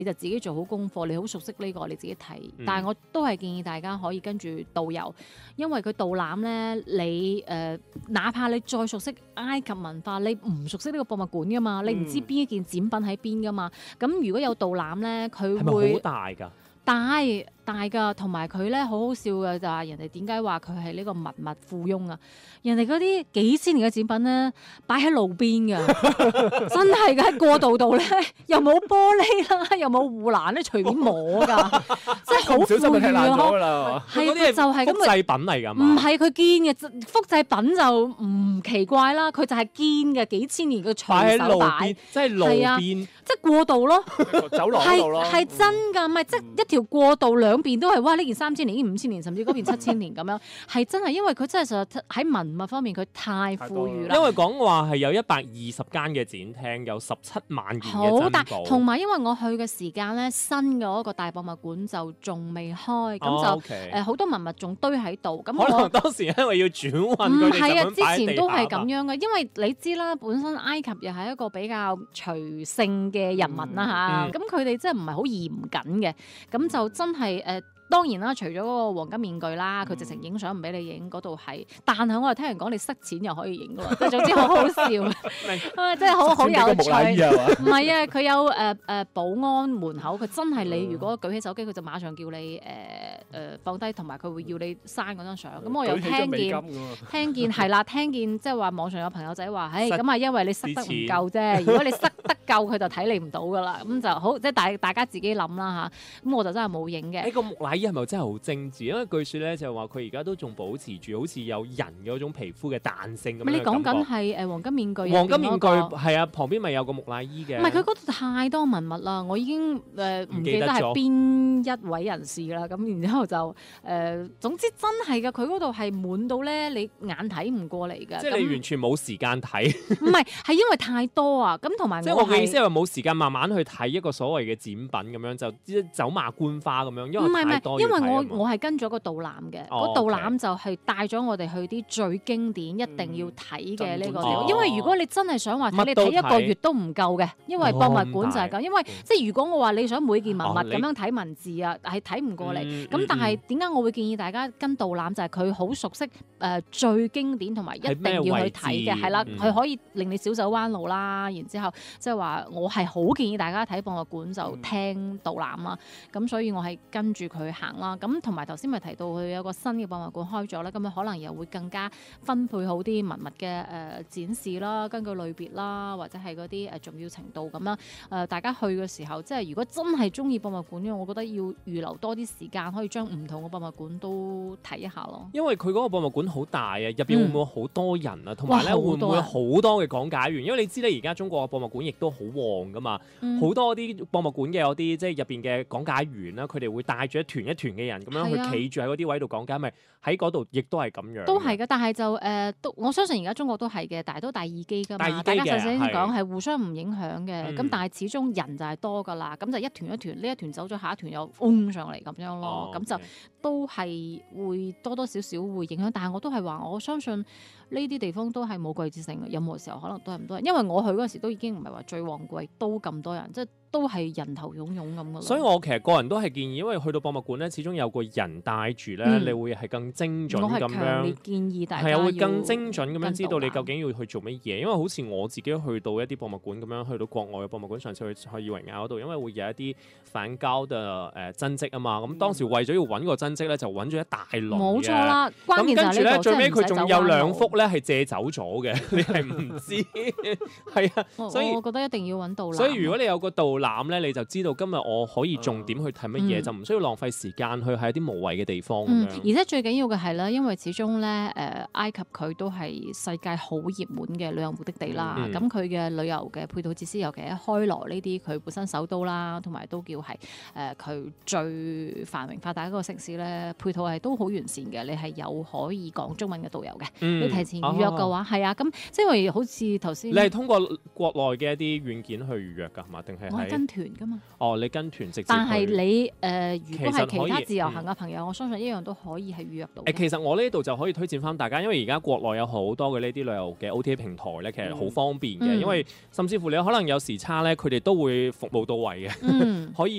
你就自己做好功課，你好熟悉呢個你自己睇。但係我都係建議大家可以跟住導遊，因為佢導覽咧，你哪怕你再熟悉埃及文化，你唔熟悉呢個博物館噶嘛，你唔知邊一件展品喺邊噶嘛。咁如果有導覽咧，佢會好大㗎？ 大㗎，同埋佢咧好好笑嘅就係人哋點解話佢係呢個文物富翁啊？人哋嗰啲幾千年嘅展品咧擺喺路邊㗎，真係嘅喺過道度咧，又冇玻璃啦，又冇護欄咧，隨便摸㗎，真係好富裕啊！係嗰啲就係咁複製品嚟㗎嘛？ 唔係佢堅嘅，複製品就唔奇怪啦。佢就係堅嘅，幾千年嘅隨手擺， 即係路邊， 即係過道咯， 走廊嗰度咯， 係真㗎，唔係即係一條過道兩邊都係哇！呢件3000年，呢件5000年，甚至嗰邊7000年咁樣，係真係因為佢真係實在喺文物方面佢太富裕啦。 因為講話係有120間嘅展廳，有17萬件嘅珍寶。 好大，同埋因為我去嘅時間咧，新嘅嗰個大博物館就仲未開，咁就好多文物仲堆喺度。咁可能當時因為要轉運佢哋係啊， 就咁擺喺地下。 之前都係咁樣嘅，因為你知啦，本身埃及又係一個比較隨性嘅人民啦嚇，咁佢哋真係唔係好嚴謹嘅，咁就真係當然啦，除咗嗰個黃金面具啦，佢直情影相唔俾你影嗰度係，但係我又聽人講你塞錢又可以影㗎喎，即係總之好好笑，即係好有趣。唔係啊，佢有保安門口，佢真係你如果舉起手機，佢就馬上叫你放低，同埋佢會要你刪嗰張相。咁我又聽見係啦，聽見即係話網上有朋友仔話，咁啊因為你塞得唔夠啫，如果你塞得夠，佢就睇你唔到㗎啦。咁就好，即係大家自己諗啦嚇。咁我就真係冇影嘅。 呢個木乃伊係咪真係好精緻？因為據説咧就係話佢而家都仲保持住好似有人嘅嗰種皮膚嘅彈性咁樣嘅感覺。 你講緊係黃金面具？ 黃金面具係啊，旁邊咪有個木乃伊嘅。 唔係佢嗰度太多文物啦，我已經唔記得係邊一位人士啦。咁然之後就總之真係㗎，佢嗰度係滿到咧，你眼睇唔過嚟㗎。 即係你完全冇時間睇。 唔係，係因為太多啊！咁同埋即係我嘅意思係話冇時間慢慢去睇一個所謂嘅展品咁樣，就走馬觀花咁樣，因為太多。 因為我係跟咗個導覽嘅，個導覽就係帶咗我哋去啲最經典一定要睇嘅呢個地方。因為如果你真係想話睇，你睇1個月都唔夠嘅，因為博物館就係咁。因為即係如果我話你想每件文物咁樣睇文字啊，係睇唔過嚟。咁但係點解我會建議大家跟導覽？就係佢好熟悉最經典同埋一定要去睇嘅，係啦，佢可以令你小手彎路啦。然之後即係話我係好建議大家睇博物館就聽導覽啦。咁所以我係跟住佢行啦。咁同埋頭先咪提到佢有個新嘅博物館開咗咧，咁佢可能又會更加分配好啲文物嘅展示啦，根據類別啦，或者係嗰啲重要程度咁啦。大家去嘅時候，即係如果真係中意博物館嘅，我覺得要預留多啲時間，可以將唔同嘅博物館都睇一下咯。因為佢嗰個博物館好大啊，入邊會唔會好多人啊？同埋咧會唔會好多嘅講解員？因為你知咧而家中國嘅博物館亦都好旺噶嘛，好多啲博物館嘅有啲即係入邊嘅講解員啦，佢哋會帶住一團嘅人咁樣去企住喺嗰啲位度講解，咪喺嗰度亦都係咁樣。 都係嘅，但係就我相信而家中國都係嘅，但係都戴耳機㗎嘛。大家首先講係互相唔影響嘅，咁但係始終人就係多㗎啦，咁就一團一團，呢一團走咗，下一團又嗡上嚟咁樣咯，咁就都係會多多少少會影響。但係我都係話，我相信呢啲地方都係冇季節性嘅，任何時候可能都係咁多人。因為我去嗰時都已經唔係話最旺季都咁多人，即係都係人頭湧湧咁噶啦。 所以我其實個人都係建議，因為去到博物館咧，始終有個人帶住咧，你會係更精準咁樣。我係強烈建議大家係啊，會更精準咁樣知道你究竟要去做乜嘢。因為好似我自己去到一啲博物館咁樣，去到國外嘅博物館，上次去塞爾維亞嗰度，因為會有一啲梵高嘅真跡啊嘛。咁當時為咗要揾個真跡咧，就揾咗一大輪嘅。冇錯啦，關鍵就係呢個。咁跟住咧，最尾佢仲有2幅咧係借走咗嘅，你係唔知。係啊，所以我覺得一定要揾導覽。 所以如果你有個導覽咧，你就知道今日我可以重點去睇乜嘢，就唔需要浪費時間去喺一啲無謂嘅地方咁樣。 而且最緊要嘅係咧，因為始終咧埃及佢都係世界好熱門嘅旅遊目的地啦。咁佢嘅旅遊嘅配套設施，尤其喺開羅呢啲佢本身首都啦，同埋都叫係佢最繁榮發達一個城市咧，配套係都好完善嘅。你係有可以講中文嘅導遊嘅，你提前預約嘅話係啊。咁即係好似頭先， 你係通過國內嘅一啲軟件去預約㗎，係嘛？定係我係跟團㗎嘛？ 哦，你跟團直接。 但係你如果係其他自由行嘅朋友，我相信一樣都可以係預約到。 其實我呢度就可以推薦翻大家，因為而家國內有好多嘅呢啲旅遊嘅 OTA 平台咧，其實好方便嘅，因為甚至乎你可能有時差咧，佢哋都會服務到位嘅，可以。